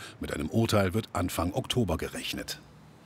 Mit einem Urteil wird Anfang Oktober gerechnet.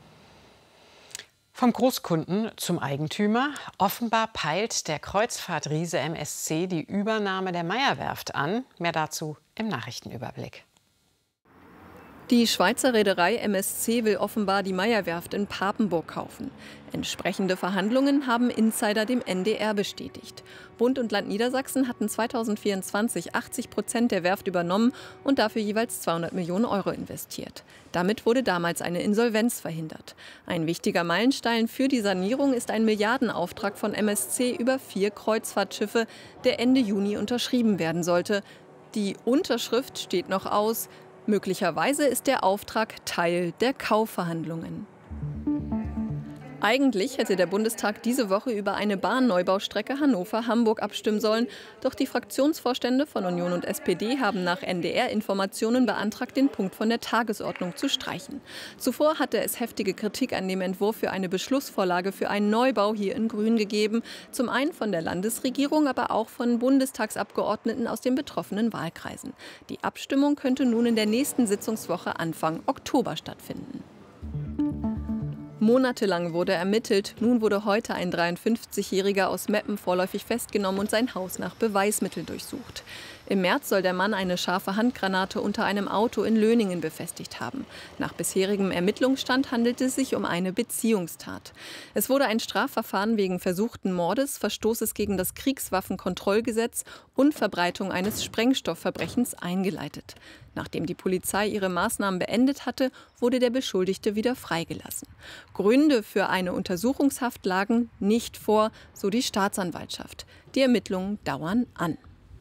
Vom Großkunden zum Eigentümer. Offenbar peilt der Kreuzfahrtriese MSC die Übernahme der Meyer-Werft an. Mehr dazu im Nachrichtenüberblick. Die Schweizer Reederei MSC will offenbar die Meyer-Werft in Papenburg kaufen. Entsprechende Verhandlungen haben Insider dem NDR bestätigt. Bund und Land Niedersachsen hatten 2024 80% der Werft übernommen und dafür jeweils 200 Millionen Euro investiert. Damit wurde damals eine Insolvenz verhindert. Ein wichtiger Meilenstein für die Sanierung ist ein Milliardenauftrag von MSC über 4 Kreuzfahrtschiffe, der Ende Juni unterschrieben werden sollte. Die Unterschrift steht noch aus. Möglicherweise ist der Auftrag Teil der Kaufverhandlungen. Eigentlich hätte der Bundestag diese Woche über eine Bahnneubau-Strecke Hannover-Hamburg abstimmen sollen. Doch die Fraktionsvorstände von Union und SPD haben nach NDR-Informationen beantragt, den Punkt von der Tagesordnung zu streichen. Zuvor hatte es heftige Kritik an dem Entwurf für eine Beschlussvorlage für einen Neubau hier in Grün gegeben. Zum einen von der Landesregierung, aber auch von Bundestagsabgeordneten aus den betroffenen Wahlkreisen. Die Abstimmung könnte nun in der nächsten Sitzungswoche Anfang Oktober stattfinden. Monatelang wurde ermittelt. Nun wurde heute ein 53-Jähriger aus Meppen vorläufig festgenommen und sein Haus nach Beweismitteln durchsucht. Im März soll der Mann eine scharfe Handgranate unter einem Auto in Löningen befestigt haben. Nach bisherigem Ermittlungsstand handelt es sich um eine Beziehungstat. Es wurde ein Strafverfahren wegen versuchten Mordes, Verstoßes gegen das Kriegswaffenkontrollgesetz und Verbreitung eines Sprengstoffverbrechens eingeleitet. Nachdem die Polizei ihre Maßnahmen beendet hatte, wurde der Beschuldigte wieder freigelassen. Gründe für eine Untersuchungshaft lagen nicht vor, so die Staatsanwaltschaft. Die Ermittlungen dauern an.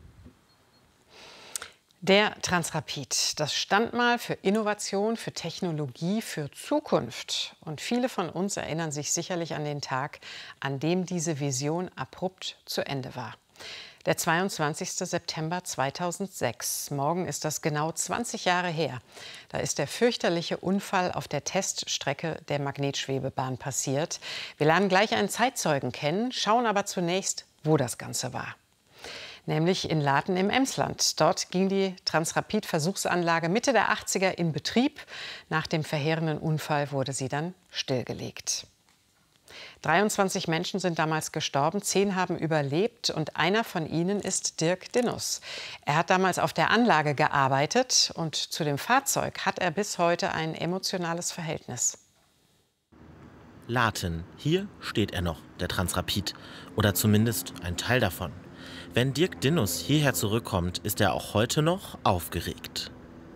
Der Transrapid, das Standmal für Innovation, für Technologie, für Zukunft. Und viele von uns erinnern sich sicherlich an den Tag, an dem diese Vision abrupt zu Ende war. Der 22. September 2006. Morgen ist das genau 20 Jahre her. Da ist der fürchterliche Unfall auf der Teststrecke der Magnetschwebebahn passiert. Wir lernen gleich einen Zeitzeugen kennen, schauen aber zunächst, wo das Ganze war. Nämlich in Laten im Emsland. Dort ging die Transrapid-Versuchsanlage Mitte der 80er in Betrieb. Nach dem verheerenden Unfall wurde sie dann stillgelegt. 23 Menschen sind damals gestorben, 10 haben überlebt und einer von ihnen ist Dirk Dinnus. Er hat damals auf der Anlage gearbeitet und zu dem Fahrzeug hat er bis heute ein emotionales Verhältnis. Laten, hier steht er noch, der Transrapid. Oder zumindest ein Teil davon. Wenn Dirk Dinnus hierher zurückkommt, ist er auch heute noch aufgeregt.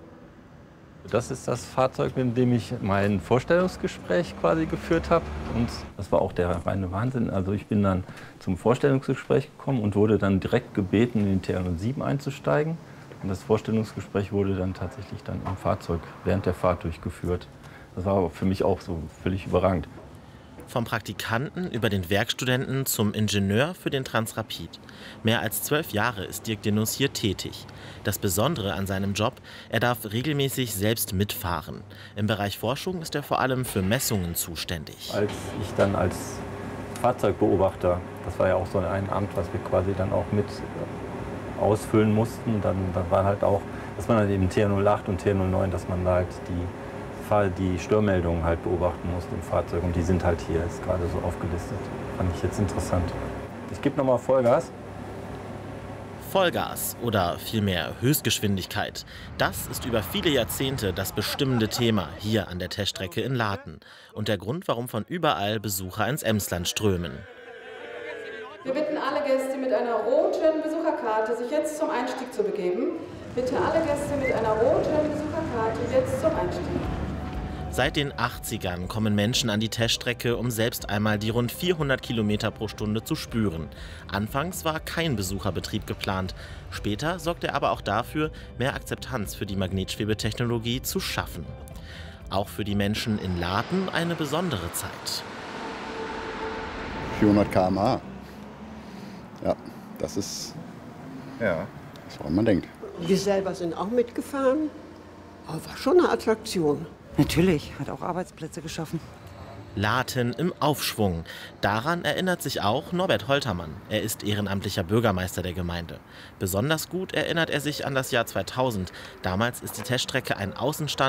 Das ist das Fahrzeug, mit dem ich mein Vorstellungsgespräch quasi geführt habe. Und das war auch der reine Wahnsinn. Also ich bin dann zum Vorstellungsgespräch gekommen und wurde dann direkt gebeten, in den TR-07 einzusteigen. Und das Vorstellungsgespräch wurde dann tatsächlich dann im Fahrzeug während der Fahrt durchgeführt. Das war für mich auch so völlig überragend. Vom Praktikanten über den Werkstudenten zum Ingenieur für den Transrapid. Mehr als 12 Jahre ist Dirk Dinnus hier tätig. Das Besondere an seinem Job, er darf regelmäßig selbst mitfahren. Im Bereich Forschung ist er vor allem für Messungen zuständig. Als ich dann als Fahrzeugbeobachter, das war ja auch so ein Amt, was wir quasi dann auch mit ausfüllen mussten, dann war halt auch, dass man dann eben TR08 und TR09, dass man da halt die Störmeldungen halt beobachten musste im Fahrzeug. Und die sind halt hier, ist gerade so aufgelistet. Fand ich jetzt interessant. Ich gebe nochmal Vollgas. Vollgas oder vielmehr Höchstgeschwindigkeit. Das ist über viele Jahrzehnte das bestimmende Thema hier an der Teststrecke in Laten. Und der Grund, warum von überall Besucher ins Emsland strömen. Wir bitten alle Gäste mit einer roten Besucherkarte, sich jetzt zum Einstieg zu begeben. Bitte alle Gäste mit einer roten Besucherkarte jetzt zum Einstieg. Seit den 80ern kommen Menschen an die Teststrecke, um selbst einmal die rund 400 Kilometer pro Stunde zu spüren. Anfangs war kein Besucherbetrieb geplant. Später sorgte er aber auch dafür, mehr Akzeptanz für die Magnetschwebetechnologie zu schaffen. Auch für die Menschen in Laten eine besondere Zeit. 400 km/h. Ja, das ist was man denkt. Wir selber sind auch mitgefahren. Aber war schon eine Attraktion. Natürlich, hat auch Arbeitsplätze geschaffen. Laten im Aufschwung. Daran erinnert sich auch Norbert Holtermann. Er ist ehrenamtlicher Bürgermeister der Gemeinde. Besonders gut erinnert er sich an das Jahr 2000. Damals ist die Teststrecke ein Außenstand